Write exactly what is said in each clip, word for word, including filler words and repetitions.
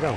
Cuidado.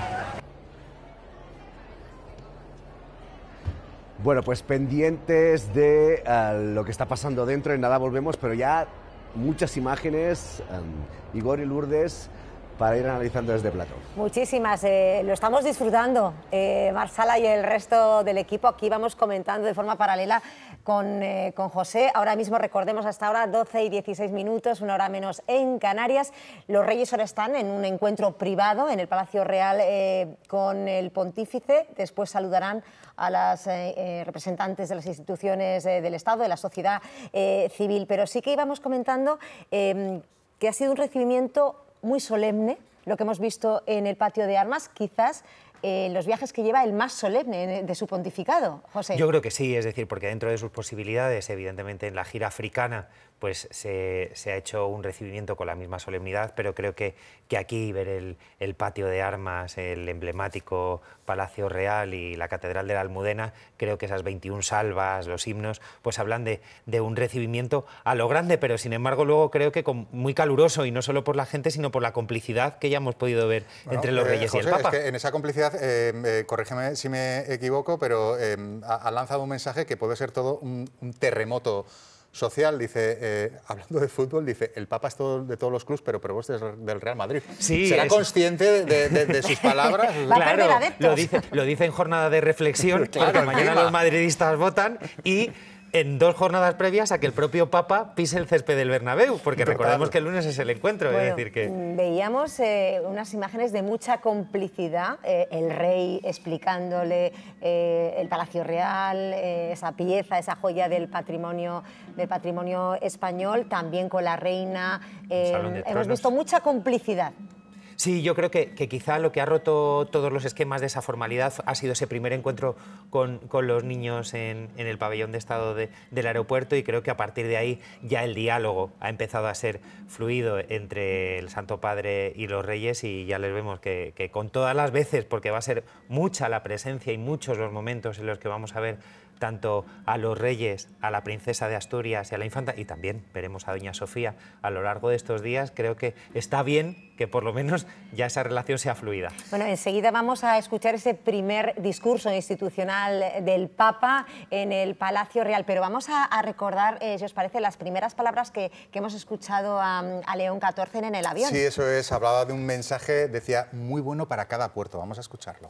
Bueno, pues pendientes de uh, lo que está pasando dentro. En nada volvemos, pero ya muchas imágenes, um, Igor y Lourdes, para ir analizando desde plató. Muchísimas, eh, lo estamos disfrutando, eh, Marsala y el resto del equipo. Aquí vamos comentando de forma paralela con, eh, con José. Ahora mismo, recordemos, hasta ahora doce y dieciséis minutos, una hora menos en Canarias. Los Reyes ahora están en un encuentro privado en el Palacio Real eh, con el pontífice. Después saludarán a las eh, eh, representantes de las instituciones eh, del Estado, de la sociedad eh, civil. Pero sí que íbamos comentando eh, que ha sido un recibimiento muy solemne, lo que hemos visto en el patio de armas, quizás eh, los viajes que lleva el más solemne de su pontificado, José. Yo creo que sí, es decir, porque dentro de sus posibilidades, evidentemente en la gira africana, pues se, se ha hecho un recibimiento con la misma solemnidad, pero creo que, que aquí ver el, el patio de armas, el emblemático Palacio Real y la Catedral de la Almudena, creo que esas veintiún salvas, los himnos, pues hablan de, de un recibimiento a lo grande, pero sin embargo luego creo que con, muy caluroso, y no solo por la gente, sino por la complicidad que ya hemos podido ver bueno, entre los eh, Reyes José, y el Papa. Es que en esa complicidad, eh, eh, corrígeme si me equivoco, pero eh, ha, ha lanzado un mensaje que puede ser todo un, un terremoto social. Dice, eh, hablando de fútbol, dice, el Papa es todo, de todos los clubes, pero, pero vos es del Real Madrid. Sí, ¿Será es... consciente de, de, de sus palabras? Claro, lo dice, lo dice en jornada de reflexión, claro, porque mañana encima. Los madridistas votan y en dos jornadas previas a que el propio Papa pise el césped del Bernabéu, porque Total. recordemos que el lunes es el encuentro. Bueno, es decir que... Veíamos eh, unas imágenes de mucha complicidad, eh, el rey explicándole eh, el Palacio Real, eh, esa pieza, esa joya del patrimonio, del patrimonio español, también con la reina. Eh, hemos visto mucha complicidad. Sí, yo creo que, que quizá lo que ha roto todos los esquemas de esa formalidad ha sido ese primer encuentro con, con los niños en, en el pabellón de estado de, del aeropuerto, y creo que a partir de ahí ya el diálogo ha empezado a ser fluido entre el Santo Padre y los Reyes, y ya les vemos que, que con todas las veces, porque va a ser mucha la presencia y muchos los momentos en los que vamos a ver tanto a los Reyes, a la princesa de Asturias y a la infanta, y también veremos a doña Sofía a lo largo de estos días, creo que está bien que por lo menos ya esa relación sea fluida. Bueno, enseguida vamos a escuchar ese primer discurso institucional del Papa en el Palacio Real, pero vamos a, a recordar, eh, si os parece, las primeras palabras que, que hemos escuchado a, a León catorce en el avión. Sí, eso es, hablaba de un mensaje, decía, muy bueno para cada puerto. Vamos a escucharlo.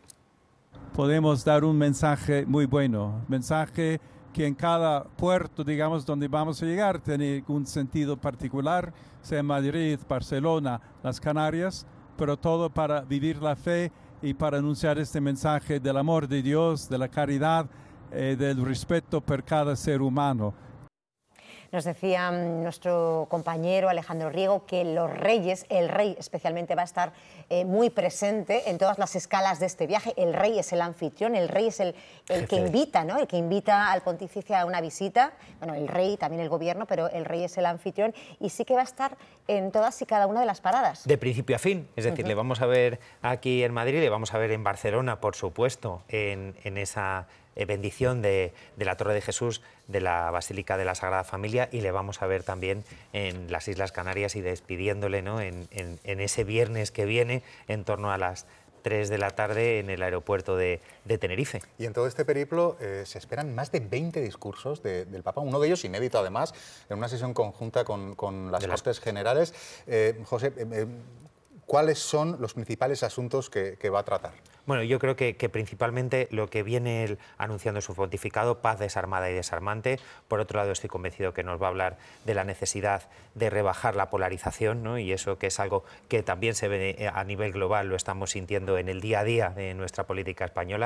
Podemos dar un mensaje muy bueno, mensaje que en cada puerto, digamos, donde vamos a llegar, tiene un sentido particular, sea Madrid, Barcelona, las Canarias, pero todo para vivir la fe y para anunciar este mensaje del amor de Dios, de la caridad, eh, del respeto por cada ser humano. Nos decía nuestro compañero Alejandro Riego que los reyes, el rey especialmente, va a estar eh, muy presente en todas las escalas de este viaje. El rey es el anfitrión, el rey es el, el que invita, ¿no? El que invita al pontífice a una visita. Bueno, el rey, también el gobierno, pero el rey es el anfitrión, y sí que va a estar en todas y cada una de las paradas. De principio a fin, es decir, Uh-huh. le vamos a ver aquí en Madrid, le vamos a ver en Barcelona, por supuesto, en, en esa bendición de, de la Torre de Jesús, de la Basílica de la Sagrada Familia, y le vamos a ver también en las Islas Canarias y despidiéndole, ¿no? en, en, en ese viernes que viene, en torno a las tres de la tarde en el aeropuerto de, de Tenerife. Y en todo este periplo eh, se esperan más de veinte discursos de, del Papa, uno de ellos inédito además, en una sesión conjunta con, con las de Cortes las... Generales. Eh, José, eh, eh, ¿cuáles son los principales asuntos que, que va a tratar? Bueno, yo creo que, que principalmente lo que viene él anunciando en su pontificado, paz desarmada y desarmante. Por otro lado, estoy convencido que nos va a hablar de la necesidad de rebajar la polarización, ¿no? Y eso que es algo que también se ve a nivel global, lo estamos sintiendo en el día a día de nuestra política española.